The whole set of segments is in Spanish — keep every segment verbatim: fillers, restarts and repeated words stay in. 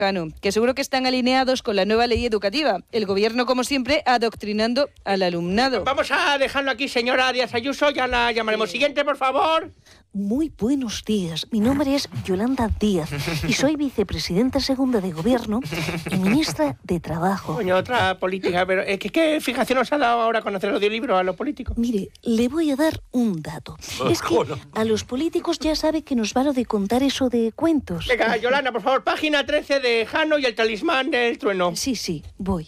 Jano, que seguro que están alineados con la nueva ley educativa. El gobierno, como siempre, adoctrinando al alumnado. Vamos a dejarlo aquí, señora Díaz Ayuso, ya la llamaremos. Siguiente, por favor. Muy buenos días. Mi nombre es Yolanda Díaz y soy vicepresidenta segunda de Gobierno y ministra de Trabajo. Coño, otra política, pero ¿qué, qué fijación os ha dado ahora con hacer el audiolibro a los políticos? Mire, le voy a dar un dato. Es que a los políticos ya sabe que nos va lo de contar eso de cuentos. Venga, Yolanda, por favor, página trece de Jano y el talismán del trueno. Sí, sí, voy.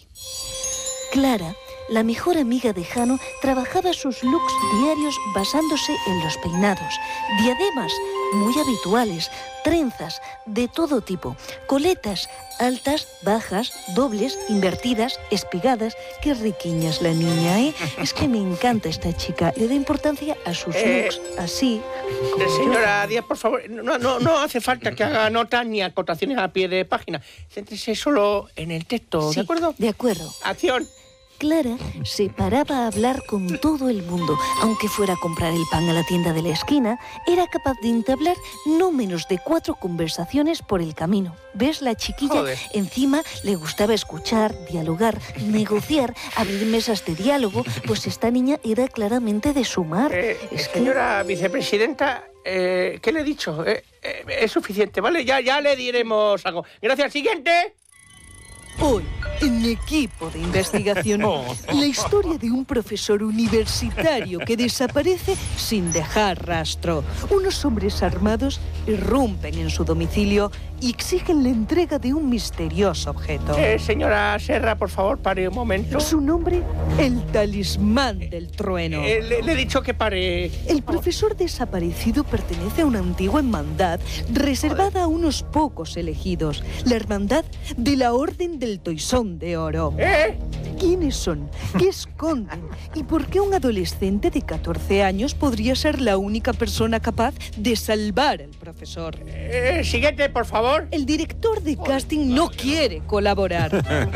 Clara, la mejor amiga de Jano, trabajaba sus looks diarios basándose en los peinados, diademas muy habituales, trenzas de todo tipo, coletas altas, bajas, dobles, invertidas, espigadas. Qué riquiña es la niña, ¿eh? Es que me encanta esta chica. Le da importancia a sus Eh, looks, así. Eh, señora Díaz, por favor, no, no, no hace falta que haga notas ni acotaciones a pie de página. Céntrese solo en el texto, Sí, ¿de acuerdo? de acuerdo. Acción. Clara se paraba a hablar con todo el mundo. Aunque fuera a comprar el pan a la tienda de la esquina, era capaz de entablar no menos de cuatro conversaciones por el camino. ¿Ves? La chiquilla Joder. encima le gustaba escuchar, dialogar, negociar, abrir mesas de diálogo, pues esta niña era claramente de sumar. Eh, Es que- señora vicepresidenta, eh, ¿qué le he dicho? Eh, eh, es suficiente, ¿vale? Ya, ya le diremos algo. Gracias. Siguiente. Hoy, en Equipo de Investigación, la historia de un profesor universitario que desaparece sin dejar rastro. Unos hombres armados irrumpen en su domicilio y exigen la entrega de un misterioso objeto. Eh, señora Serra, por favor, pare un momento. Su nombre, el talismán del trueno. Eh, le, le he dicho que pare. El profesor desaparecido pertenece a una antigua hermandad reservada a unos pocos elegidos, la hermandad de la Orden del Toisón de Oro. ¿Eh? ¿Quiénes son? ¿Qué esconden? ¿Y por qué un adolescente de catorce años podría ser la única persona capaz de salvar al profesor? Eh, siguiente, por favor. El director de casting no quiere colaborar.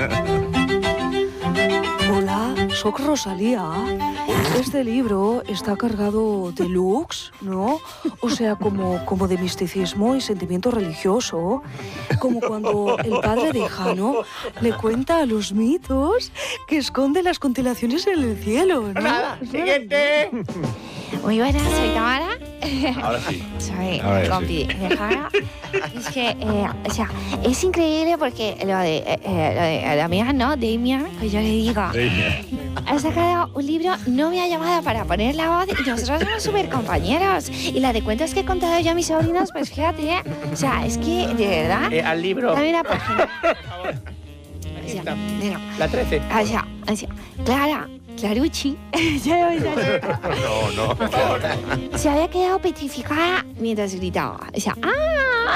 Hola, soy Rosalía. Este libro está cargado de looks, ¿no? O sea, como, como de misticismo y sentimiento religioso. Como cuando el padre de Jano le cuenta a los mitos que esconde las constelaciones en el cielo, ¿no? Nada. Siguiente. Muy buenas, soy Tamara. Ahora sí. Soy Ahora sí. compi de Jara. Es que, eh, o sea, es increíble porque lo de, eh, eh, lo de Damián, ¿no? Damián, pues yo le digo, ha sacado un libro, no me ha llamado para poner la voz y nosotros somos súper compañeros. Y la de cuentos que he contado yo a mis sobrinos, pues fíjate, ¿eh? O sea, es que, de verdad, Eh, al libro. dame una página. Por favor. O Aquí sea, está. venga. La trece. O sea, o sea, Clara, Clarucci, ya, ya, ya. No, no. Se había quedado petrificada mientras gritaba. O sea, ¡ah!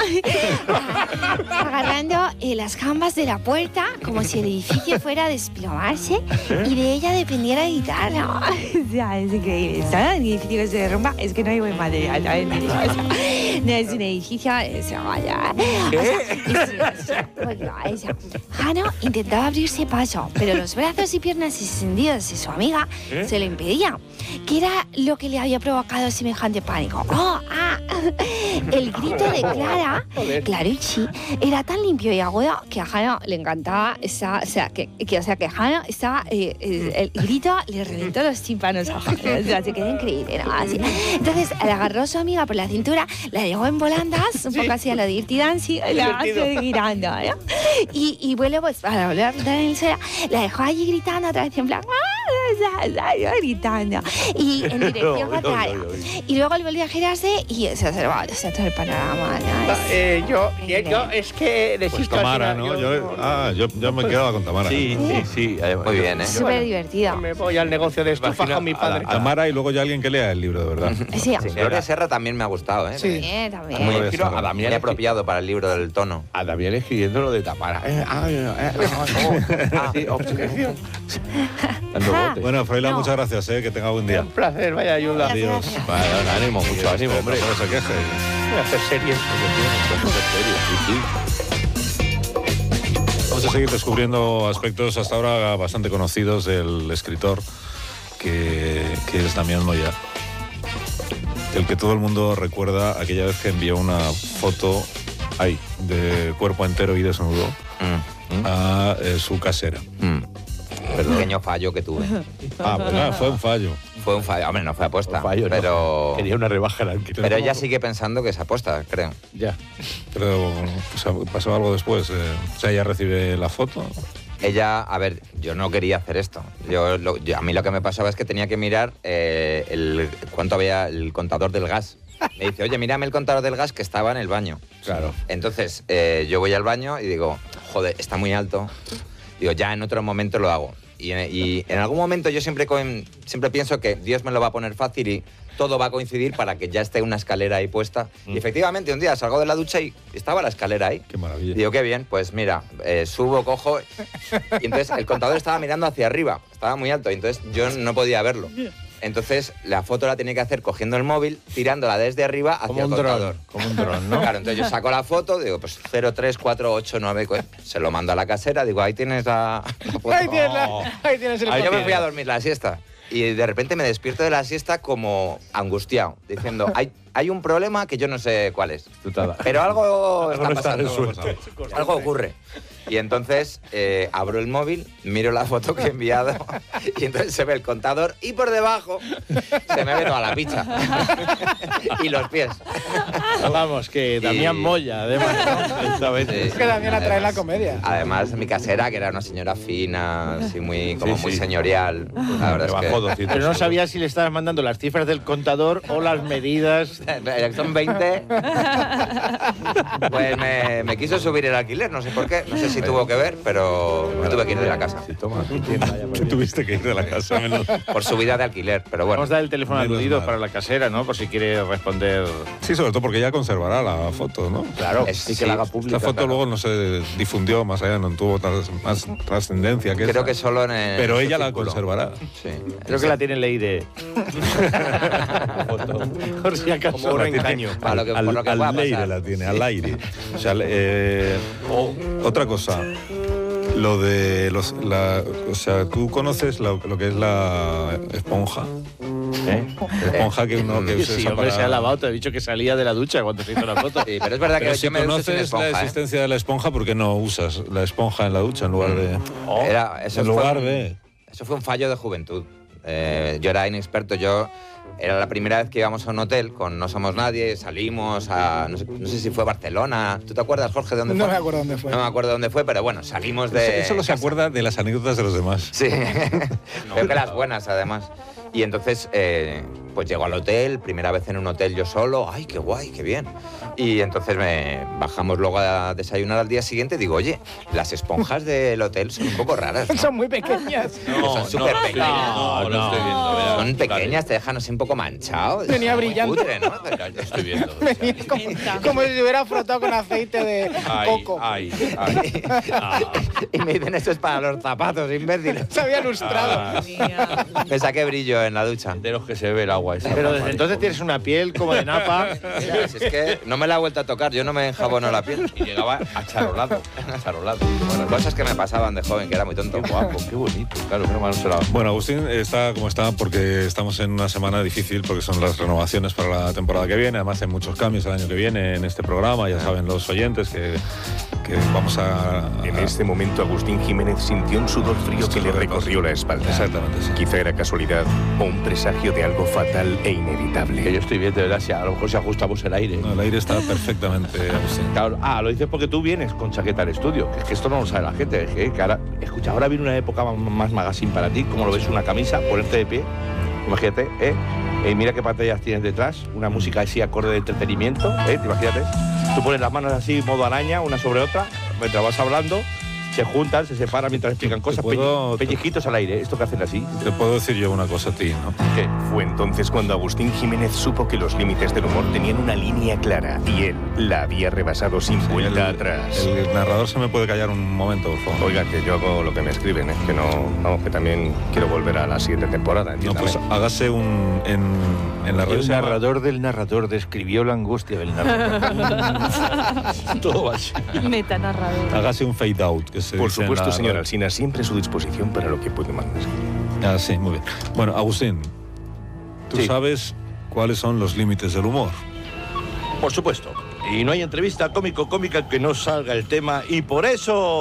Agarrando eh, las jambas de la puerta como si el edificio fuera a desplomarse y de ella dependiera editarlo. O sea, es increíble. ¿Sabes? El edificio que se derrumba es que no hay buen material. ¿Sabes? O sea, no es un edificio, o sea, vaya. O sea, es, bueno, o sea, Jano intentaba abrirse paso, pero los brazos y piernas extendidos de su amiga ¿Eh? se lo impedían. ¿Qué era lo que le había provocado semejante pánico? ¡Oh! ¡Ah! El grito de Clara, Clarucci, era tan limpio y agudo que a Jano le encantaba esa, o sea, que, que, o sea, que Jano estaba, eh, el, el grito le reventó los tímpanos a Jano, o sea, se quedó increíble, ¿no? Así. Entonces, le agarró a su amiga por la cintura, la llevó en volandas, un poco así a lo Dirty Dancing, la hace gritando, ¿no? Y, y bueno, pues para volver a plantar en el suelo, la dejó allí gritando otra vez en plan, ¡ah! gritando, y en dirección contraria. Y luego él volvió a girarse y se observaba todo el panorama, ¿no? Va, eh, yo, yo, yo, es que Pues necesito... Tamara, al final, ¿no? Yo, ah, yo, yo me quedaba con Tamara. Sí, sí, sí. Muy bien, ¿eh? Súper divertido. Me voy al negocio de estufa Imagina con mi a la- padre. a Tamara y luego ya alguien que lea el libro, de verdad. Sí, Sí, Gloria Serra también me ha gustado, ¿eh? Sí. también, también. Muy, Gloria pero Serra. a Damián muy apropiado para el libro del tono. A Damián escribiendo lo de Tamara. Eh, ah, eh, eh, ah, oh, sí, obsesión. Dando botes. Bueno, Froilán, No. muchas gracias, ¿eh? Que tenga buen día. Un placer, vaya ayuda. Gracias. Adiós. Vale, bueno, ánimo, mucho ánimo, hombre. No se queje. Voy a hacer series. Vamos a seguir descubriendo aspectos hasta ahora bastante conocidos del escritor, que, que es Damián Moya. El que todo el mundo recuerda aquella vez que envió una foto ahí, de cuerpo entero y desnudo, mm. a eh, su casera. Mm. Pero un pequeño fallo que tuve. Ah, bueno, fue un fallo. Fue un fallo, hombre, no fue aposta. Un fallo, pero... No. Quería una rebaja. La pero, pero ella sigue pensando que es aposta, creo. Ya. Pero o sea, pasó algo después. Eh, o sea, ella recibe la foto. Ella, a ver, yo no quería hacer esto. Yo, lo, yo a mí lo que me pasaba es que tenía que mirar eh, el cuánto había el contador del gas. Me dice, oye, mírame el contador del gas que estaba en el baño. Claro. Entonces, eh, yo voy al baño y digo, joder, está muy alto. Digo, ya en otro momento lo hago. Y, y en algún momento yo siempre, con, siempre pienso que Dios me lo va a poner fácil y todo va a coincidir para que ya esté una escalera ahí puesta. Mm. Y efectivamente, un día salgo de la ducha y estaba la escalera ahí. Qué maravilla. Digo, qué bien, pues mira, eh, subo, cojo... Y entonces el contador estaba mirando hacia arriba, estaba muy alto, y entonces yo no podía verlo. Entonces la foto la tenía que hacer cogiendo el móvil, tirándola desde arriba hacia como el contador. Dron, como un dron, ¿no? Claro, entonces yo saco la foto, digo, pues cero tres cuatro ocho nueve, se lo mando a la casera, digo, ahí tienes la, la foto. Ahí tienes, la, ahí tienes el Ahí yo me fui a dormir la siesta. Y de repente me despierto de la siesta como angustiado, diciendo, hay, hay un problema que yo no sé cuál es. Pero algo está pasando. Algo ocurre. Y entonces eh, abro el móvil, miro la foto que he enviado y entonces se ve el contador y por debajo se me ve toda la picha. Y los pies. Vamos, que Damián y... Moya, además, ¿no? Esta vez. Sí, es que Damián atrae la comedia. Además, mi casera, que era una señora fina, así muy, como sí, muy sí. señorial. La verdad es que... Pero no sabía si le estabas mandando las cifras del contador o las medidas. Son veinte. Pues me, me quiso subir el alquiler, no sé por qué. No sé si tuvo que ver, pero me tuve que ir de la casa. Sí, toma. Te tuviste que ir de la casa. Menos. Por subida de alquiler, pero bueno. Vamos a dar el teléfono aludido para la casera, ¿no? Por si quiere responder. Sí, sobre todo porque ella conservará la foto, ¿no? Claro, es, sí que sí, la haga pública. La foto claro. luego no se difundió más allá, no tuvo tras, más trascendencia que Creo esa. que solo en el Pero ella círculo. La conservará. Sí. Creo que la tiene en la I D E. Por si acaso. Como un engaño. Para lo que, al, por lo que al pueda aire pasar. la tiene, al aire. O sea, eh, oh, otra cosa. Lo de los, la, o sea, tú conoces lo, lo que es la esponja. ¿Eh? Esponja que uno que sí, usa hombre, para... se ha lavado, te he dicho que salía de la ducha cuando se hizo la foto. Sí, pero es verdad pero que si yo me ducho sin conoces esponja, la existencia ¿eh? de la esponja, ¿por qué no usas la esponja en la ducha en lugar de...? Oh, Era, eso en lugar fue, de... Eso fue un fallo de juventud. Eh, yo era inexperto, yo... Era la primera vez que íbamos a un hotel con No Somos Nadie, salimos a... No sé, no sé si fue Barcelona. ¿Tú te acuerdas, Jorge, de dónde no fue? No me acuerdo dónde fue. No me acuerdo dónde fue, pero bueno, salimos de... Eso solo se acuerda de las anécdotas de los demás. Sí, creo que las buenas, además. Y entonces, eh, pues llego al hotel, primera vez en un hotel yo solo. ¡Ay, qué guay, qué bien! Y entonces me bajamos luego a desayunar al día siguiente y digo, oye, las esponjas del hotel son un poco raras, ¿no? Son muy pequeñas. No, son súper pequeñas. No, no, estoy viendo. Vea, son pequeñas, te dejan así un poco manchado. Venía brillando. Cutre, ¿no? Pero yo estoy viendo. Venía como, como si se hubiera frotado con aceite de ay, coco. Ay, ay, ay. Y me dicen, esto es para los zapatos, imbécil. Se había lustrado. Ah. Me saqué brillo en la ducha. De los que se ve el agua. Esa. Pero desde entonces tienes una piel como de napa. Ya, si es que no me la he vuelto a tocar, yo no me enjabono la piel. Y llegaba acharolado, acharolado. Bueno, cosas que me pasaban de joven, que era muy tonto. Qué guapo, qué bonito. Claro, que no se la... Bueno, Agustín está como está porque estamos en una semana difícil porque son las renovaciones para la temporada que viene. Además hay muchos cambios el año que viene en este programa. Ya saben los oyentes que, que vamos a... En este momento Agustín Jiménez sintió un sudor frío que le recorrió la espalda. Exactamente, sí. Quizá era casualidad o un presagio de algo fatal e inevitable. Que yo estoy bien, de verdad, si a lo mejor si ajustamos el aire. No, el aire está perfectamente, Agustín. Claro, ah, lo dices porque tú vienes con chaqueta al estudio. Que es que esto no lo sabe la gente. Es que, que ahora, escucha, ahora viene una época más magazine para ti. Como lo ves, una camisa, ponerte de pie. Imagínate, ¿eh? Eh, mira qué pantallas tienes detrás. Una música así acorde de entretenimiento, ¿eh? Imagínate. Tú pones las manos así, modo araña, una sobre otra, mientras vas hablando. Se juntan, se separan mientras explican cosas, puedo, pellizquitos al aire, esto que hacen así. Te puedo decir yo una cosa a ti, ¿no? ¿Qué? Fue entonces cuando Agustín Jiménez supo que los límites del humor tenían una línea clara y él la había rebasado sin sí, vuelta el, atrás. El narrador se me puede callar un momento, por favor. Oiga, que yo hago lo que me escriben, ¿eh? Que no, vamos, que también quiero volver a la siguiente temporada, entiéndame. No, pues hágase un... En, en la radio el narrador llama... del narrador describió la angustia del narrador. Todo va así. Metanarrador. Hágase un fade out, que se Por dice supuesto, en la... señor Alsina, siempre a su disposición para lo que puede mandar. Ah, sí, muy bien. Bueno, Agustín, ¿tú sí. sabes cuáles son los límites del humor? Por supuesto. Y no hay entrevista cómico-cómica que no salga el tema, y por eso...